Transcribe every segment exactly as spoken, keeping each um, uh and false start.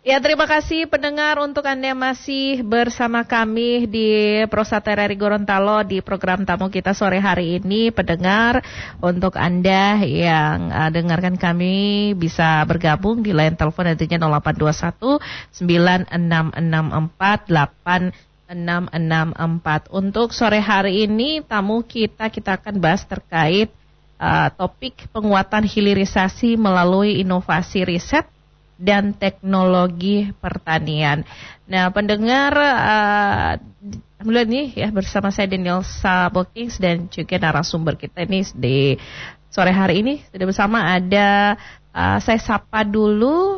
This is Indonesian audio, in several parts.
Ya, terima kasih pendengar untuk Anda masih bersama kami di Prosata R R I Gorontalo di program tamu kita sore hari ini. Pendengar, untuk Anda yang uh, dengarkan kami bisa bergabung di line telepon nantinya nol delapan dua satu sembilan enam enam empat delapan enam enam empat. Untuk sore hari ini tamu kita kita akan bahas terkait uh, topik penguatan hilirisasi melalui inovasi riset dan teknologi pertanian. Nah, pendengar, uh, alhamdulillah nih ya bersama saya Daniel Sabokings dan juga narasumber kita ini di sore hari ini sudah bersama ada uh, saya sapa dulu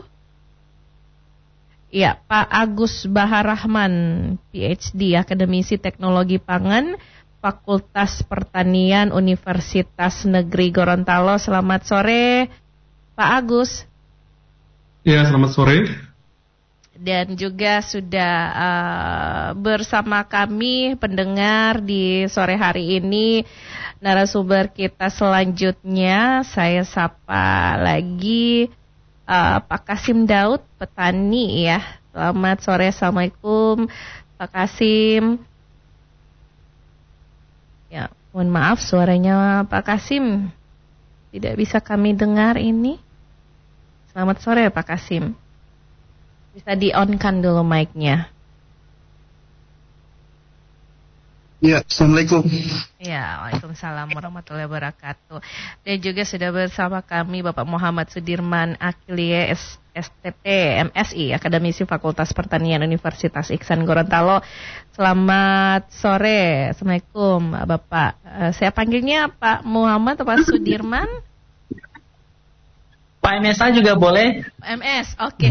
ya Pak Agus Baharahman, P H D, Akademisi Teknologi Pangan, Fakultas Pertanian Universitas Negeri Gorontalo. Selamat sore, Pak Agus. Ya, selamat sore. Dan juga sudah uh, bersama kami pendengar di sore hari ini narasumber kita selanjutnya. Saya sapa lagi uh, Pak Kasim Daud, petani ya. Selamat sore, Assalamualaikum Pak Kasim. Ya, mohon maaf suaranya Pak Kasim tidak bisa kami dengar ini. Selamat sore Pak Kasim. Bisa di-on-kan dulu mic-nya. Ya, Assalamualaikum. Ya, Waalaikumsalam warahmatullahi wabarakatuh. Dan juga sudah bersama kami Bapak Muhammad Sudirman Akilie, S T P, M Si, Akademisi Fakultas Pertanian Universitas Iksan Gorontalo. Selamat sore. Assalamualaikum Bapak. Saya panggilnya Pak Muhammad atau Pak Sudirman? Pak M S A juga boleh. M S, oke. Okay.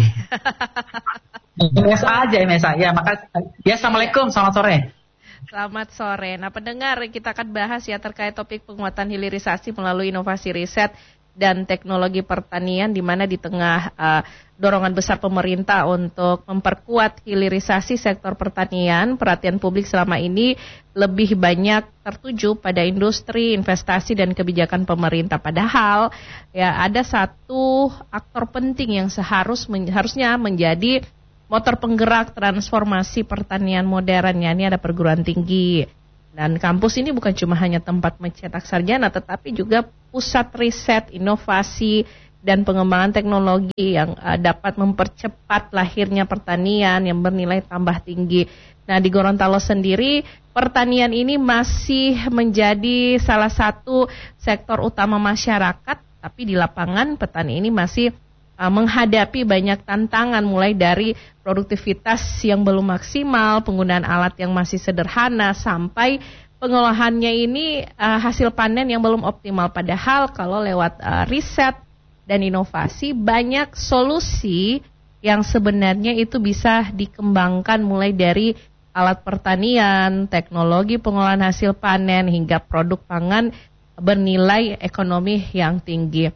M S A aja, M S A. Ya, makasih. Ya, Assalamualaikum, selamat sore. Selamat sore. Nah, pendengar, kita akan bahas ya terkait topik penguatan hilirisasi melalui inovasi riset dan teknologi pertanian, di mana di tengah uh, dorongan besar pemerintah untuk memperkuat hilirisasi sektor pertanian, perhatian publik selama ini lebih banyak tertuju pada industri, investasi, dan kebijakan pemerintah. Padahal ya ada satu aktor penting yang seharus men, harusnya menjadi motor penggerak transformasi pertanian modern. Ya, ini ada perguruan tinggi. Dan kampus ini bukan cuma hanya tempat mencetak sarjana, tetapi juga pusat riset, inovasi, dan pengembangan teknologi yang uh, dapat mempercepat lahirnya pertanian yang bernilai tambah tinggi. Nah, di Gorontalo sendiri, pertanian ini masih menjadi salah satu sektor utama masyarakat, tapi di lapangan petani ini masih uh, menghadapi banyak tantangan, mulai dari produktivitas yang belum maksimal, penggunaan alat yang masih sederhana, sampai pengolahannya ini uh, hasil panen yang belum optimal. Padahal kalau lewat uh, riset dan inovasi, banyak solusi yang sebenarnya itu bisa dikembangkan, mulai dari alat pertanian, teknologi pengolahan hasil panen, hingga produk pangan bernilai ekonomi yang tinggi.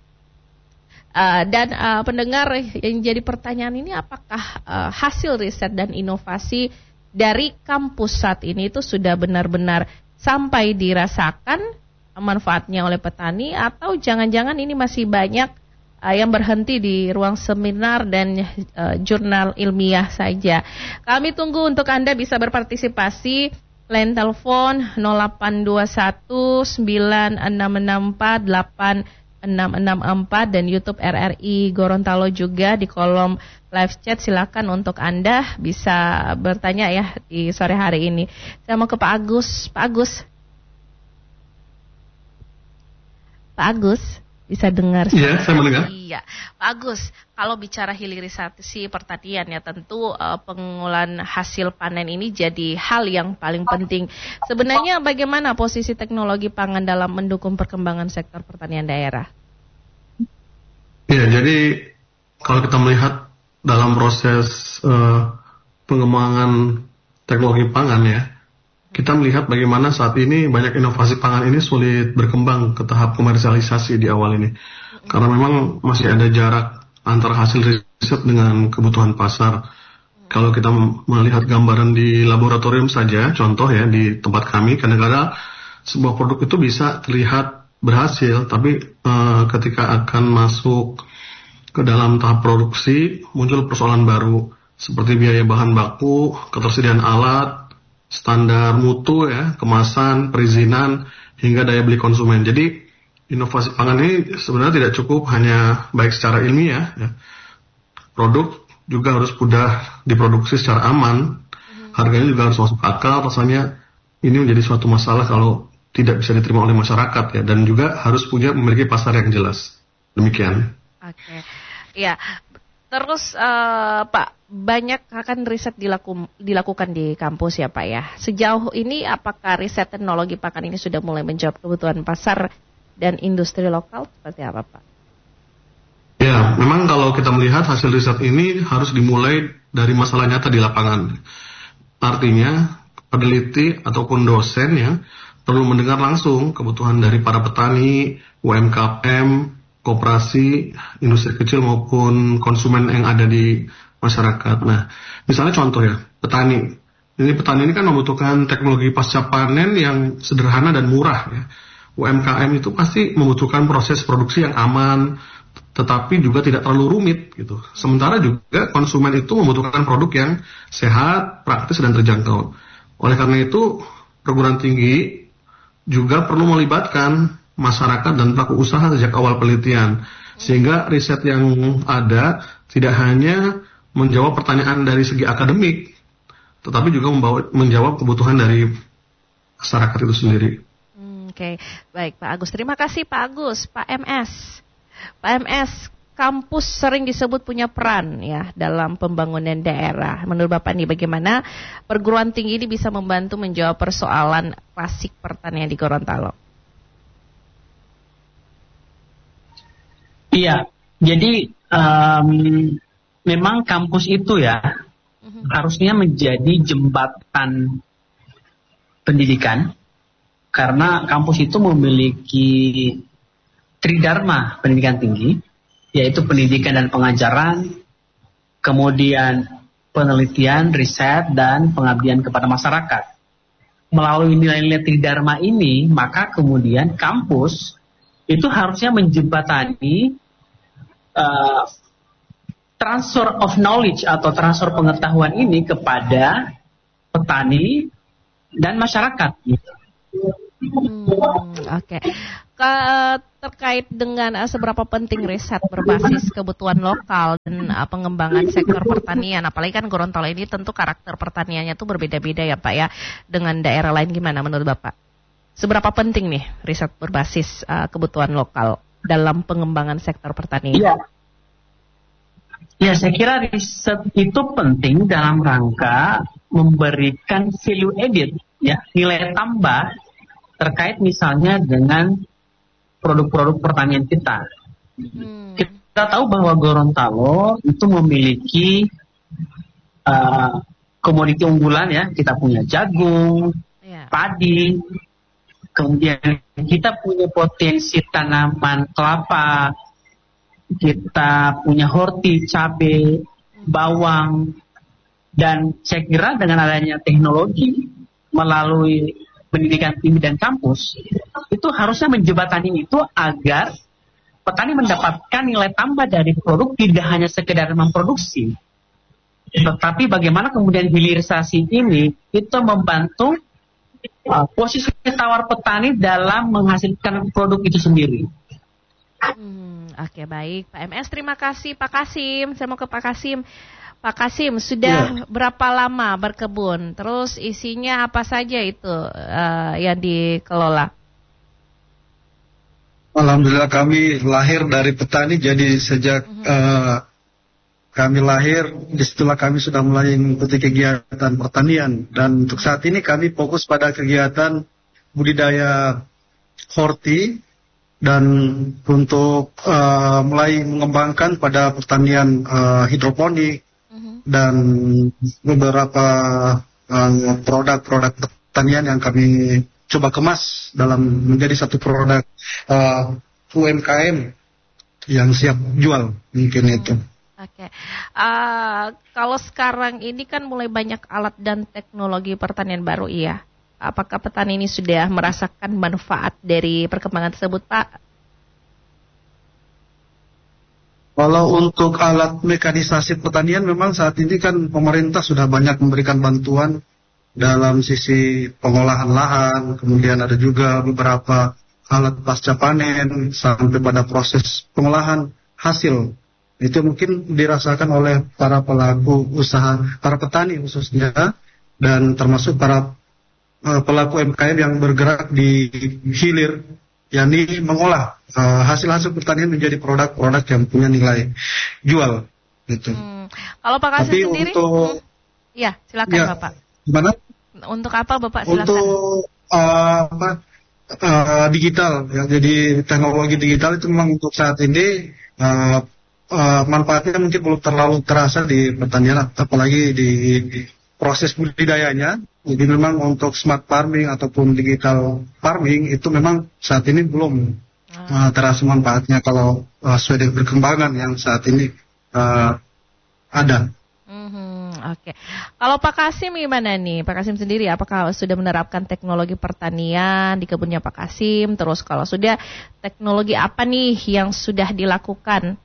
Uh, dan uh, pendengar, yang jadi pertanyaan ini, apakah uh, hasil riset dan inovasi dari kampus saat ini itu sudah benar-benar sampai dirasakan manfaatnya oleh petani, atau jangan-jangan ini masih banyak uh, yang berhenti di ruang seminar dan uh, jurnal ilmiah saja. Kami tunggu untuk Anda bisa berpartisipasi. Line telepon nol delapan dua satu sembilan enam enam empat delapan enam enam empat dan YouTube R R I Gorontalo juga di kolom live chat. Silakan untuk Anda bisa bertanya ya di sore hari ini. Saya mau ke Pak Agus. Pak Agus. Pak Agus, bisa dengar? Iya, saya mendengar. Iya, Pak Agus. Kalau bicara hilirisasi pertanian ya tentu uh, pengolahan hasil panen ini jadi hal yang paling penting. Sebenarnya bagaimana posisi teknologi pangan dalam mendukung perkembangan sektor pertanian daerah? Ya, jadi kalau kita melihat dalam proses uh, pengembangan teknologi pangan ya, kita melihat bagaimana saat ini banyak inovasi pangan ini sulit berkembang ke tahap komersialisasi di awal ini. Karena memang masih ada jarak antara hasil riset dengan kebutuhan pasar. Kalau kita melihat gambaran di laboratorium saja, contoh ya di tempat kami, kadang-kadang sebuah produk itu bisa terlihat berhasil, tapi uh, ketika akan masuk ke dalam tahap produksi, muncul persoalan baru seperti biaya bahan baku, ketersediaan alat, standar mutu ya, kemasan, perizinan, hingga daya beli konsumen. Jadi inovasi pangan ini sebenarnya tidak cukup hanya baik secara ilmiah, ya. Produk juga harus mudah diproduksi secara aman, harganya juga harus masuk akal. Rasanya ini menjadi suatu masalah kalau tidak bisa diterima oleh masyarakat ya, dan juga harus punya memiliki pasar yang jelas. Demikian. Oke, ya. Terus uh, Pak, banyak akan riset dilaku, dilakukan di kampus ya Pak ya. Sejauh ini apakah riset teknologi pangan ini sudah mulai menjawab kebutuhan pasar dan industri lokal seperti apa Pak? Ya, memang kalau kita melihat hasil riset ini harus dimulai dari masalah nyata di lapangan. Artinya peneliti ataupun dosen ya perlu mendengar langsung kebutuhan dari para petani, U M K M, koperasi, industri kecil maupun konsumen yang ada di masyarakat. Nah, misalnya contoh ya, petani. Ini petani ini kan membutuhkan teknologi pasca panen yang sederhana dan murah ya. U M K M itu pasti membutuhkan proses produksi yang aman, tetapi juga tidak terlalu rumit gitu. Sementara juga konsumen itu membutuhkan produk yang sehat, praktis dan terjangkau. Oleh karena itu, perguruan tinggi juga perlu melibatkan masyarakat dan pelaku usaha sejak awal penelitian, sehingga riset yang ada tidak hanya menjawab pertanyaan dari segi akademik, tetapi juga membawa, menjawab kebutuhan dari masyarakat itu sendiri. Hmm, Oke, okay. Baik Pak Agus. Terima kasih Pak Agus. Pak M S, Pak M S, kampus sering disebut punya peran ya dalam pembangunan daerah. Menurut Bapak nih, bagaimana perguruan tinggi ini bisa membantu menjawab persoalan klasik pertanian di Gorontalo? Iya, jadi um, memang kampus itu ya uh-huh. harusnya menjadi jembatan pendidikan, karena kampus itu memiliki tridharma pendidikan tinggi, yaitu pendidikan dan pengajaran, kemudian penelitian, riset, dan pengabdian kepada masyarakat. Melalui nilai-nilai tridharma ini, maka kemudian kampus itu harusnya menjembatani uh, transfer of knowledge atau transfer pengetahuan ini kepada petani dan masyarakat. Hmm, Oke, okay. Terkait dengan uh, seberapa penting riset berbasis kebutuhan lokal dan uh, pengembangan sektor pertanian, apalagi kan Gorontalo ini tentu karakter pertaniannya tuh berbeda-beda ya Pak ya, dengan daerah lain, gimana menurut Bapak? Seberapa penting nih riset berbasis uh, kebutuhan lokal dalam pengembangan sektor pertanian? Iya, ya saya kira riset itu penting dalam rangka memberikan value added, ya, nilai tambah terkait misalnya dengan produk-produk pertanian kita. Hmm. Kita tahu bahwa Gorontalo itu memiliki uh, komoditi unggulan ya, kita punya jagung, yeah. padi. Kemudian kita punya potensi tanaman kelapa, kita punya horti, cabai, bawang, dan saya kira dengan adanya teknologi melalui pendidikan tinggi dan kampus, itu harusnya menjembatani itu agar petani mendapatkan nilai tambah dari produk, tidak hanya sekedar memproduksi, tetapi bagaimana kemudian hilirisasi ini itu membantu Uh, posisi tawar petani dalam menghasilkan produk itu sendiri. Hmm, Oke okay, baik Pak M S, terima kasih Pak Kasim. Saya mau ke Pak Kasim. Pak Kasim, sudah ya. berapa lama berkebun? Terus isinya apa saja itu uh, yang dikelola? Alhamdulillah kami lahir dari petani, jadi sejak uh-huh. uh, kami lahir, disitulah kami sudah mulai mengikuti kegiatan pertanian. Dan untuk saat ini kami fokus pada kegiatan budidaya horti dan untuk uh, mulai mengembangkan pada pertanian uh, hidroponik uh-huh. dan beberapa uh, produk-produk pertanian yang kami coba kemas dalam menjadi satu produk uh, U M K M yang siap jual mungkin uh-huh. itu. Oke, okay. uh, kalau sekarang ini kan mulai banyak alat dan teknologi pertanian baru, iya. Apakah petani ini sudah merasakan manfaat dari perkembangan tersebut, Pak? Kalau untuk alat mekanisasi pertanian memang saat ini kan pemerintah sudah banyak memberikan bantuan dalam sisi pengolahan lahan, kemudian ada juga beberapa alat pasca panen sampai pada proses pengolahan hasil. Itu mungkin dirasakan oleh para pelaku usaha, para petani khususnya, dan termasuk para uh, pelaku M K M yang bergerak di hilir, yakni mengolah uh, hasil-hasil pertanian menjadi produk-produk yang punya nilai jual. Gitu. Hmm. Kalau Pak Kasim Tapi sendiri, untuk, hmm, ya silakan ya, Bapak. Gimana? Untuk apa Bapak silakan? Untuk uh, apa, uh, digital, ya, jadi teknologi digital itu memang untuk saat ini uh, uh, manfaatnya mungkin belum terlalu terasa di pertanian, apalagi di, di proses budidayanya. Jadi memang untuk smart farming ataupun digital farming itu memang saat ini belum uh, terasa manfaatnya kalau uh, sesuai dengan perkembangan yang saat ini uh, ada. Mm-hmm, Oke, okay. Kalau Pak Kasim gimana nih? Pak Kasim sendiri apakah sudah menerapkan teknologi pertanian di kebunnya Pak Kasim? Terus kalau sudah, teknologi apa nih yang sudah dilakukan?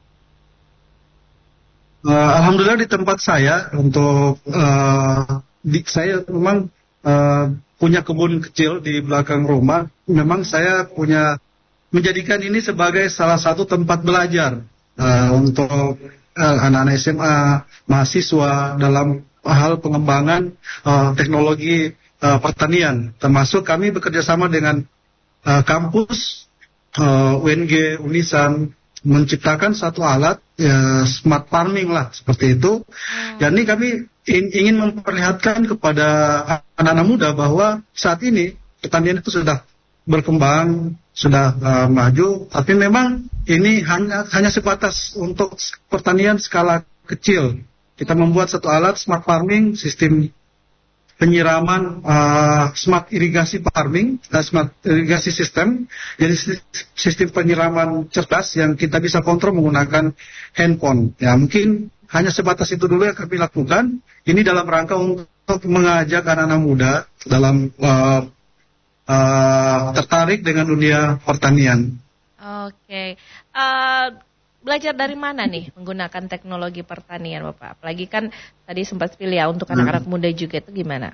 Uh, Alhamdulillah di tempat saya untuk uh, di, saya memang uh, punya kebun kecil di belakang rumah. Memang saya punya menjadikan ini sebagai salah satu tempat belajar uh, untuk uh, anak-anak S M A, mahasiswa dalam hal pengembangan uh, teknologi uh, pertanian. Termasuk kami bekerja sama dengan uh, kampus uh, U N G, Unisan, menciptakan satu alat ya, smart farming lah seperti itu. Hmm. Jadi kami in, ingin memperlihatkan kepada anak-anak muda bahwa saat ini pertanian itu sudah berkembang, sudah uh, maju, tapi memang ini hanya hanya sebatas untuk pertanian skala kecil. Kita membuat satu alat smart farming, sistem penyiraman uh, smart irigasi farming, uh, smart irigasi system, jadi sistem penyiraman cerdas yang kita bisa kontrol menggunakan handphone. Ya mungkin hanya sebatas itu dulu yang kami lakukan. Ini dalam rangka untuk mengajak anak-anak muda dalam uh, uh, tertarik dengan dunia pertanian. Oke, okay. uh, belajar dari mana nih menggunakan teknologi pertanian Bapak? Apalagi kan tadi sempat pilih ya untuk anak-anak muda juga, itu gimana?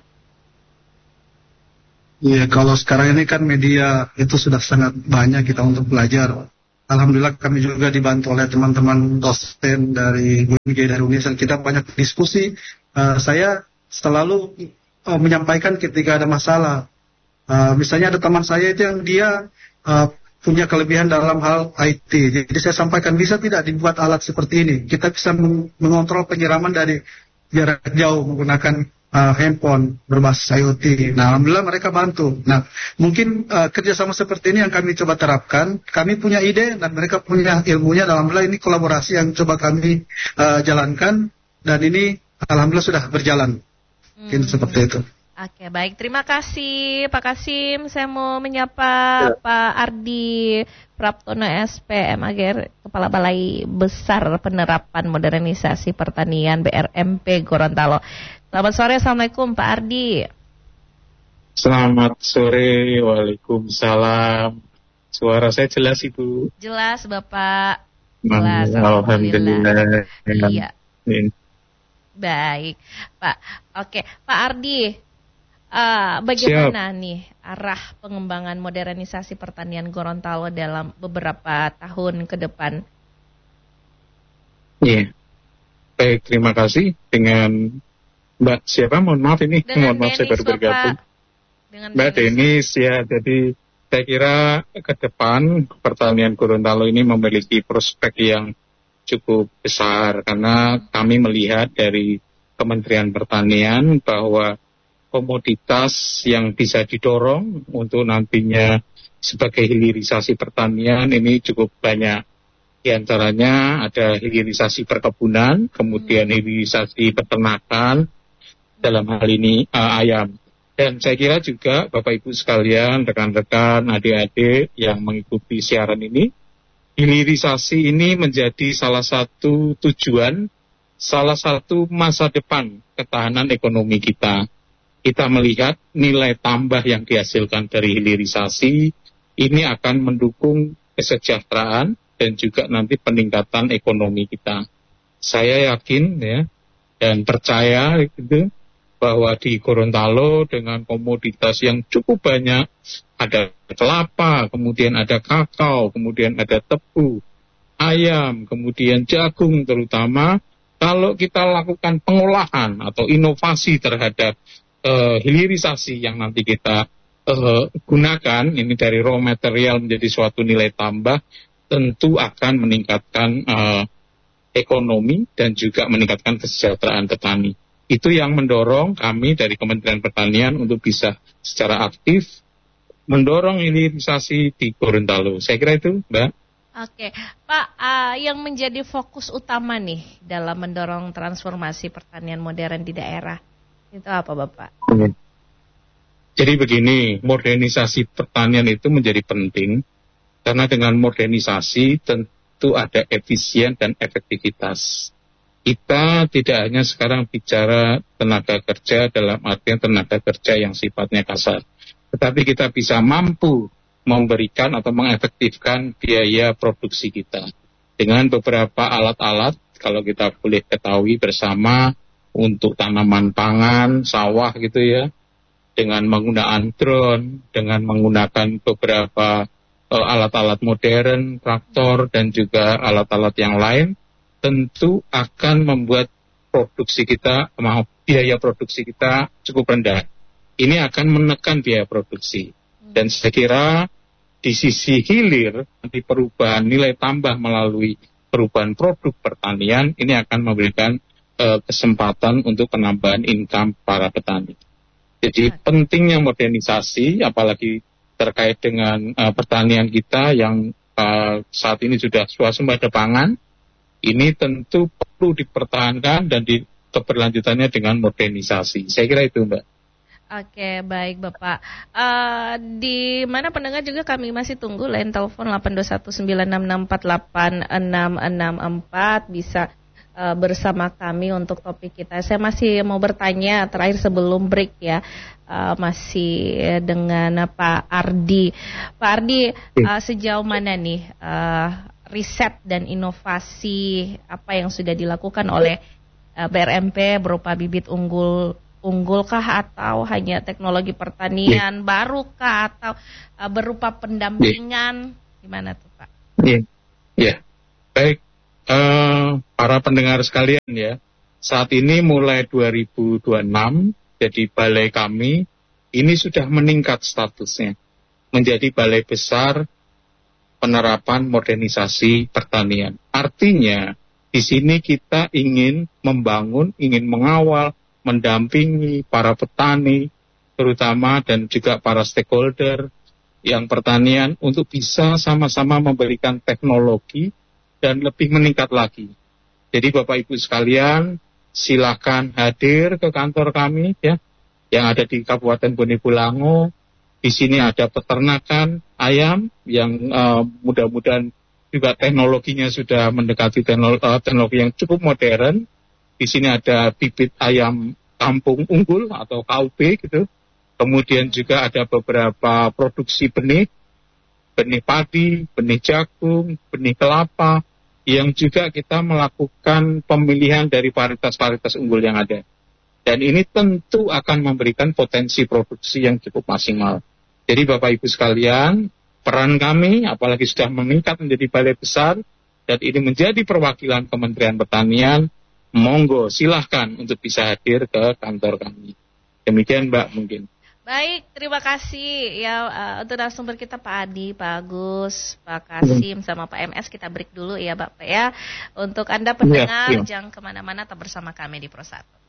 Iya, kalau sekarang ini kan media itu sudah sangat banyak kita untuk belajar. Alhamdulillah kami juga dibantu oleh teman-teman dosen dari U N G, dari Unisan. Kita banyak diskusi. Uh, saya selalu uh, menyampaikan ketika ada masalah. Uh, misalnya ada teman saya itu yang dia uh, punya kelebihan dalam hal I T. Jadi saya sampaikan, bisa tidak dibuat alat seperti ini? Kita bisa meng- mengontrol penyiraman dari jarak jauh menggunakan uh, handphone berbasis I O T. Nah, alhamdulillah mereka bantu. Nah, mungkin uh, kerjasama seperti ini yang kami coba terapkan. Kami punya ide dan mereka punya ilmunya. Alhamdulillah ini kolaborasi yang coba kami uh, jalankan, dan ini alhamdulillah sudah berjalan. Mungkin hmm. seperti itu. Oke, baik. Terima kasih Pak Kasim. Saya mau menyapa ya. Pak Ardi Praptono S P M A G R, Kepala Balai Besar Penerapan Modernisasi Pertanian B R M P Gorontalo. Selamat sore, Assalamualaikum Pak Ardi. Selamat sore, Waalaikumsalam. Suara saya jelas Ibu? Jelas Bapak. Jelas. Alhamdulillah. Iya. Baik, Pak. Oke, Pak Ardi. Uh, bagaimana Siap. nih arah pengembangan modernisasi pertanian Gorontalo dalam beberapa tahun ke depan? Iya, yeah. Baik, terima kasih. Dengan Mbak siapa? Mohon maaf ini, dengan mohon maaf Dennis, saya baru bergabung. Dengan Mbak Denis ya, jadi saya kira ke depan pertanian Gorontalo ini memiliki prospek yang cukup besar, karena kami melihat dari Kementerian Pertanian bahwa komoditas yang bisa didorong untuk nantinya sebagai hilirisasi pertanian ini cukup banyak. Di antaranya ada hilirisasi perkebunan, kemudian hilirisasi peternakan, dalam hal ini uh, ayam. Dan saya kira juga Bapak Ibu sekalian, rekan-rekan, adik-adik yang mengikuti siaran ini, hilirisasi ini menjadi salah satu tujuan, salah satu masa depan ketahanan ekonomi kita. Kita melihat nilai tambah yang dihasilkan dari hilirisasi ini akan mendukung kesejahteraan, dan juga nanti peningkatan ekonomi kita. Saya yakin ya dan percaya gitu bahwa di Gorontalo dengan komoditas yang cukup banyak, ada kelapa, kemudian ada kakao, kemudian ada tebu, ayam, kemudian jagung terutama, kalau kita lakukan pengolahan atau inovasi terhadap uh, hilirisasi yang nanti kita Uh, gunakan ini dari raw material menjadi suatu nilai tambah, tentu akan meningkatkan uh, ekonomi dan juga meningkatkan kesejahteraan petani. Itu yang mendorong kami dari Kementerian Pertanian untuk bisa secara aktif mendorong hilirisasi di Gorontalo. Saya kira itu, Mbak. Oke, Pak, uh, yang menjadi fokus utama nih dalam mendorong transformasi pertanian modern di daerah itu apa, Bapak? Hmm. Jadi begini, modernisasi pertanian itu menjadi penting karena dengan modernisasi tentu ada efisien dan efektivitas. Kita tidak hanya sekarang bicara tenaga kerja dalam artian tenaga kerja yang sifatnya kasar, tetapi kita bisa mampu memberikan atau mengefektifkan biaya produksi kita dengan beberapa alat-alat, kalau kita boleh ketahui bersama, untuk tanaman pangan, sawah gitu ya, dengan menggunakan drone, dengan menggunakan beberapa uh, alat-alat modern, traktor, dan juga alat-alat yang lain, tentu akan membuat produksi kita, maaf, biaya produksi kita cukup rendah. Ini akan menekan biaya produksi. Dan saya kira di sisi hilir, di perubahan nilai tambah melalui perubahan produk pertanian, ini akan memberikan uh, kesempatan untuk penambahan income para petani. Jadi pentingnya modernisasi, apalagi terkait dengan uh, pertanian kita yang uh, saat ini sudah swasembada pangan, ini tentu perlu dipertahankan dan di keberlanjutannya dengan modernisasi. Saya kira itu, Mbak. Oke, baik Bapak. Uh, di mana pendengar juga kami masih tunggu line telepon delapan dua satu sembilan enam enam empat delapan enam enam empat bisa bersama kami untuk topik kita. Saya masih mau bertanya terakhir sebelum break ya, uh, masih dengan Pak Ardi. Pak Ardi, uh, sejauh mana nih uh, riset dan inovasi apa yang sudah dilakukan oleh uh, B R M P berupa bibit unggul unggulkah atau hanya teknologi pertanian yeah. barukah atau uh, berupa pendampingan? Yeah. Gimana tuh Pak? Iya, yeah. yeah. Baik. Uh, para pendengar sekalian ya, saat ini mulai dua ribu dua puluh enam, jadi balai kami ini sudah meningkat statusnya menjadi balai besar penerapan modernisasi pertanian. Artinya di sini kita ingin membangun, ingin mengawal, mendampingi para petani, terutama dan juga para stakeholder yang pertanian untuk bisa sama-sama memberikan teknologi dan lebih meningkat lagi. Jadi Bapak Ibu sekalian, silakan hadir ke kantor kami ya, yang ada di Kabupaten Bone Bolango. Di sini ada peternakan ayam yang uh, mudah-mudahan juga teknologinya sudah mendekati teknologi, uh, teknologi yang cukup modern. Di sini ada bibit ayam kampung unggul atau K U B gitu. Kemudian juga ada beberapa produksi benih, benih padi, benih jagung, benih kelapa, yang juga kita melakukan pemilihan dari varietas-varietas unggul yang ada. Dan ini tentu akan memberikan potensi produksi yang cukup maksimal. Jadi Bapak Ibu sekalian, peran kami apalagi sudah meningkat menjadi balai besar, dan ini menjadi perwakilan Kementerian Pertanian, monggo silahkan untuk bisa hadir ke kantor kami. Demikian Mbak mungkin. Baik, terima kasih ya uh, untuk narasumber kita Pak Adi, Pak Agus, Pak Kasim, sama Pak M S. Kita break dulu ya Bapak ya. Untuk Anda pendengar, ya, ya. jangan kemana-mana, tetap bersama kami di Pro satu.